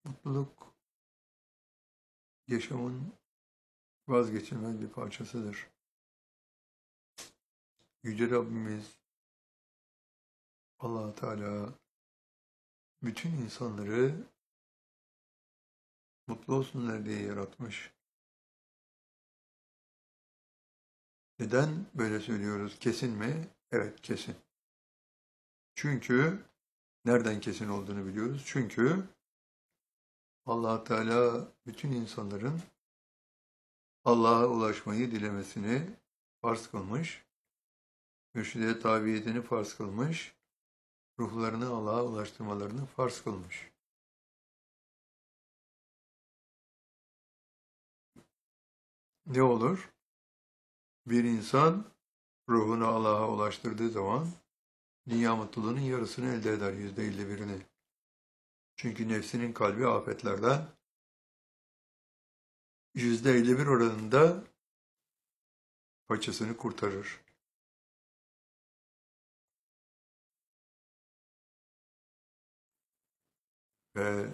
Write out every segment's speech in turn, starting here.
Mutluluk yaşamın vazgeçilmez bir parçasıdır. Yüce Rabbimiz Allah Teala bütün insanları mutlu olsunlar diye yaratmış. Neden böyle söylüyoruz? Kesin mi? Evet, kesin. Çünkü nereden kesin olduğunu biliyoruz. Çünkü Allah Teala bütün insanların Allah'a ulaşmayı dilemesini farz kılmış. Mürşide tabiyetini farz kılmış. Ruhlarını Allah'a ulaştırmalarını farz kılmış. Ne olur? Bir insan ruhunu Allah'a ulaştırdığı zaman dünya mutluluğunun yarısını elde eder, %51'ini. Çünkü nefsinin kalbi afetlerden %51 oranında paçasını kurtarır. Ve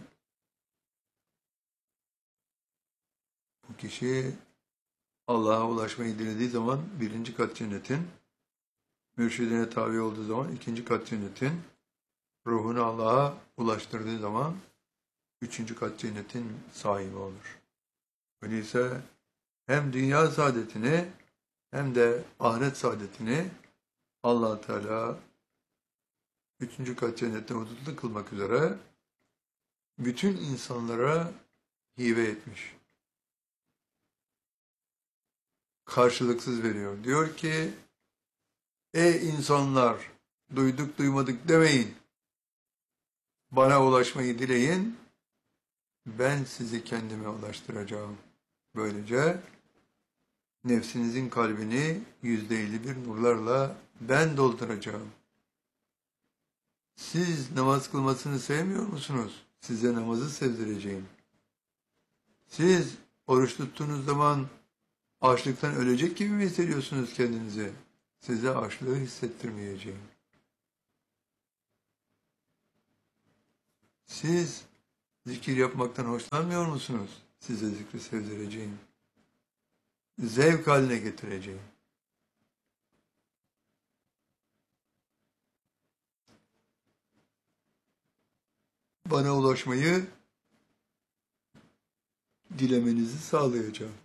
bu kişi Allah'a ulaşmayı dilediği zaman birinci kat cennetin, mürşidine tabi olduğu zaman ikinci kat cennetin, ruhunu Allah'a ulaştırdığı zaman üçüncü kat cennetin sahibi olur. Öyleyse hem dünya saadetini hem de ahiret saadetini Allah Teala üçüncü kat cennette hudutlu kılmak üzere bütün insanlara hibe etmiş. Karşılıksız veriyor. Diyor ki, ey insanlar, duyduk duymadık demeyin. Bana ulaşmayı dileyin, ben sizi kendime ulaştıracağım. Böylece nefsinizin kalbini %51 nurlarla ben dolduracağım. Siz namaz kılmasını sevmiyor musunuz? Size namazı sevdireceğim. Siz oruç tuttuğunuz zaman açlıktan ölecek gibi mi hissediyorsunuz kendinizi? Size açlığı hissettirmeyeceğim. Siz zikir yapmaktan hoşlanmıyor musunuz? Size zikri sevdireceğim. Zevk haline getireceğim. Bana ulaşmayı dilemenizi sağlayacağım.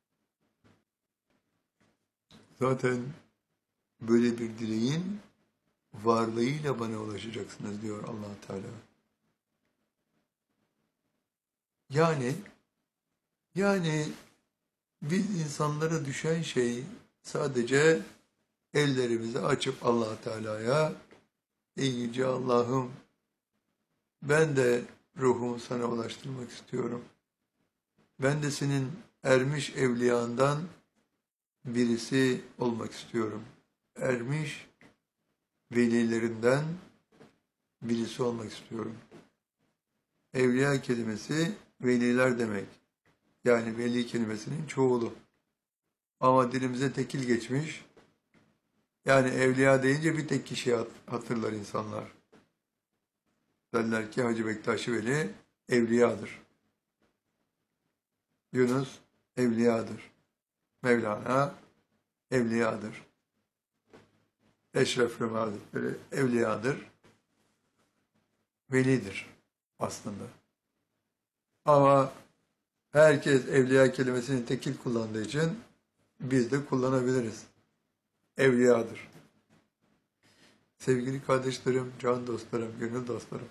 Zaten böyle bir dileğin varlığıyla bana ulaşacaksınız diyor Allah Teala. Yani biz insanlara düşen şey sadece ellerimizi açıp Allah Teala'ya, ey yüce Allah'ım, ben de ruhumu sana ulaştırmak istiyorum. Ben de senin ermiş evliyandan birisi olmak istiyorum. Ermiş velilerinden birisi olmak istiyorum. Evliya kelimesi veliler demek. Yani veli kelimesinin çoğulu. Ama dilimize tekil geçmiş. Yani evliya deyince bir tek kişiyi hatırlar insanlar. Derler ki Hacı Bektaş Veli evliyadır. Yunus evliyadır. Mevlana evliyadır. Eşref Rumi Hazretleri evliyadır. Velidir aslında. Ama herkes evliya kelimesini tekil kullandığı için biz de kullanabiliriz. Evliyadır. Sevgili kardeşlerim, can dostlarım, gönül dostlarım.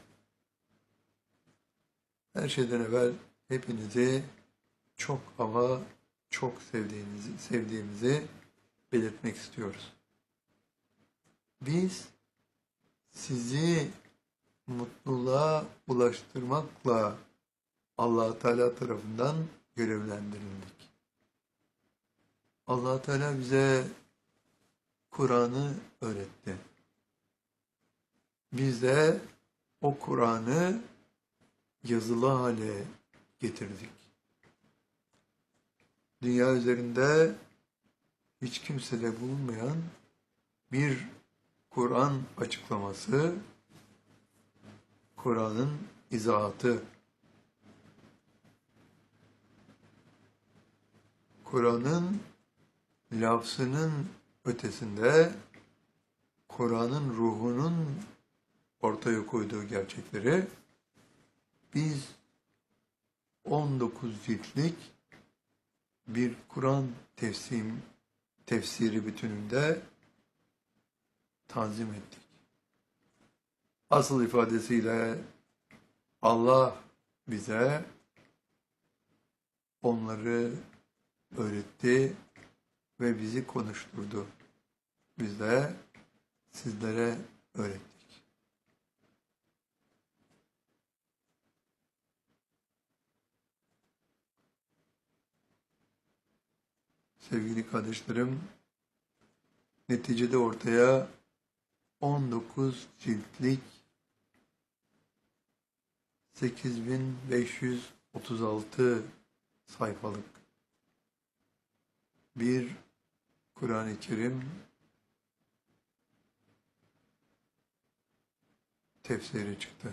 Her şeyden evvel hepinizi çok ama çok sevdiğimizi belirtmek istiyoruz. Biz sizi mutluluğa ulaştırmakla Allah Teala tarafından görevlendirildik. Allah Teala bize Kur'an'ı öğretti. Biz de o Kur'an'ı yazılı hale getirdik. Dünya üzerinde hiç kimsede bulunmayan bir Kur'an açıklaması, Kur'an'ın izahatı, Kur'an'ın lafzının ötesinde Kur'an'ın ruhunun ortaya koyduğu gerçekleri biz 19 ciltlik bir Kur'an tefsiri bütününde tanzim ettik. Asıl ifadesiyle Allah bize onları öğretti ve bizi konuşturdu. Biz de sizlere öğrettik. Sevgili kardeşlerim, neticede ortaya 19 ciltlik 8536 sayfalık bir Kur'an-ı Kerim tefsiri çıktı.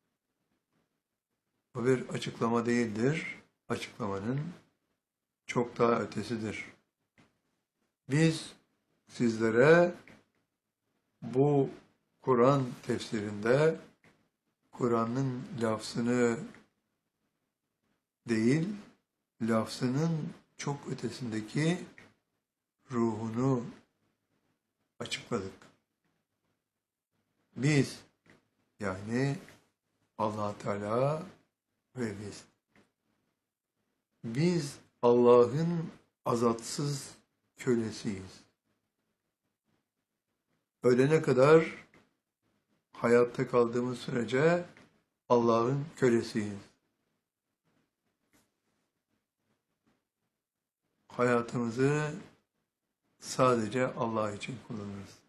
Bu bir açıklama değildir. Açıklamanın çok daha ötesidir. Biz sizlere bu Kur'an tefsirinde Kur'an'ın lafzını değil, lafzının çok ötesindeki ruhunu açıkladık. Biz, yani Allah Teala ve biz Allah'ın azatsız kölesiyiz. Ölene kadar hayatta kaldığımız sürece Allah'ın kölesiyiz. Hayatımızı sadece Allah için kullanırız.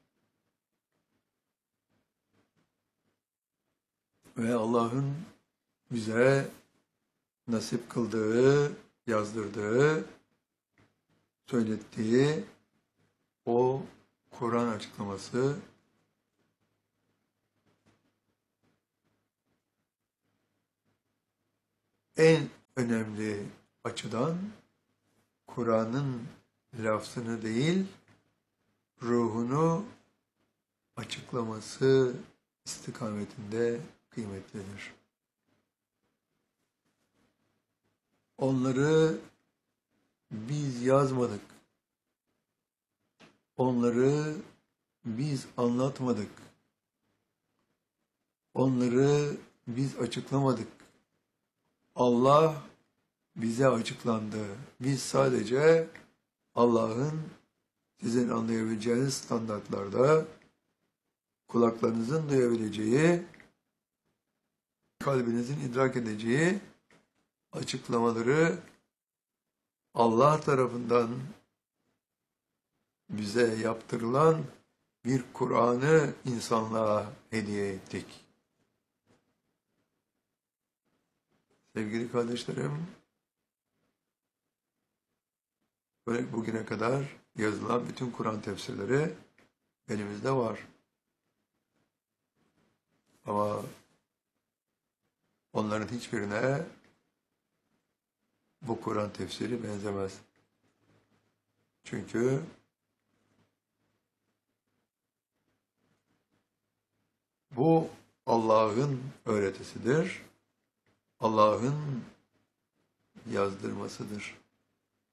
Ve Allah'ın bize nasip kıldığı, yazdırdığı, söylettiği o Kur'an açıklaması en önemli açıdan Kur'an'ın lafzını değil, ruhunu açıklaması istikametinde kıymetlidir. Onları biz yazmadık. Onları biz anlatmadık. Onları biz açıklamadık. Allah bize açıklandı. Biz sadece Allah'ın sizin anlayabileceğiniz standartlarda kulaklarınızın duyabileceği, kalbinizin idrak edeceği açıklamaları Allah tarafından bize yaptırılan bir Kur'an'ı insanlığa hediye ettik. Sevgili kardeşlerim, böyle bugüne kadar yazılan bütün Kur'an tefsirleri elimizde var. Ama onların hiçbirine bu Kur'an tefsiri benzemez. Çünkü bu Allah'ın öğretisidir. Allah'ın yazdırmasıdır.